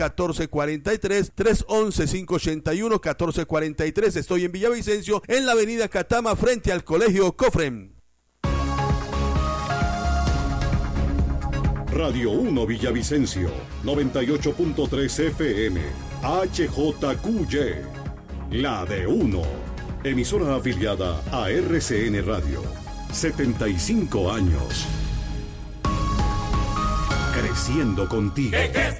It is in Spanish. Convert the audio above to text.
1443, 311-581-1443. Estoy en Villavicencio, en la avenida Catama, frente al Colegio Cofrem. Radio 1 Villavicencio, 98.3 FM, HJQY, la de 1. Emisora afiliada a RCN Radio. 75 años. Creciendo contigo. ¿Qué es